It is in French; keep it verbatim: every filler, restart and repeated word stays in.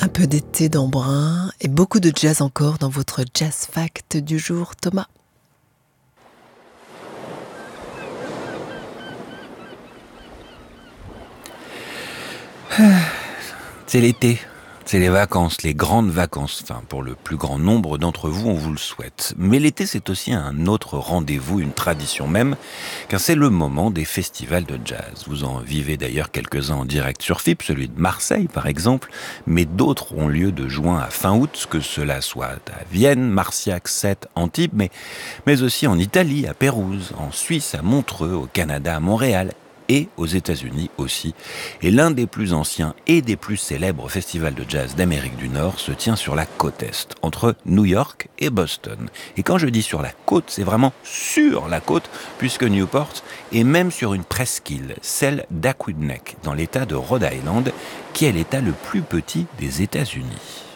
peu d'été d'embrun et beaucoup de jazz encore dans votre Jazz Fact du jour, Thomas. C'est l'été, c'est les vacances, les grandes vacances. Enfin, pour le plus grand nombre d'entre vous, on vous le souhaite. Mais l'été, c'est aussi un autre rendez-vous, une tradition même, car c'est le moment des festivals de jazz. Vous en vivez d'ailleurs quelques-uns en direct sur F I P, celui de Marseille par exemple, mais d'autres ont lieu de juin à fin août, que cela soit à Vienne, Marciac, Sète, Antibes, mais, mais aussi en Italie, à Pérouse, en Suisse, à Montreux, au Canada, à Montréal, et aux États-Unis aussi. Et l'un des plus anciens et des plus célèbres festivals de jazz d'Amérique du Nord se tient sur la côte Est, entre New York et Boston. Et quand je dis sur la côte, c'est vraiment sur la côte, puisque Newport est même sur une presqu'île, celle d'Aquidneck, dans l'État de Rhode Island, qui est l'État le plus petit des États-Unis.